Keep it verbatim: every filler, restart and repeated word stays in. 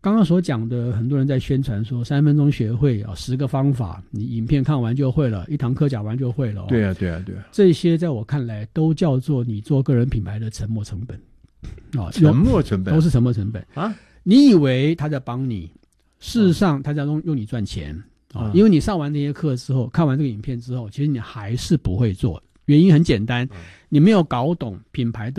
刚刚所讲的，很多人在宣传说三分钟学会啊，十个方法，你影片看完就会了，一堂课讲完就会了、哦。 对啊，对啊，对啊，这些在我看来都叫做你做个人品牌的沉没成本啊， 沉没成本都是沉没成本啊！ 你以为他在帮你，事实上他在用用你赚钱啊、嗯，因为你上完那些课之后，看完这个影片之后，其实你还是不会做，原因很简单，嗯、你没有搞懂品牌的